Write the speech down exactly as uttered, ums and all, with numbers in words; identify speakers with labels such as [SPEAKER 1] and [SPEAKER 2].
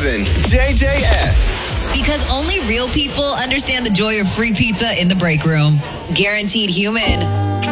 [SPEAKER 1] seven, J J S.
[SPEAKER 2] Because only real people understand the joy of free pizza in the break room. Guaranteed Human.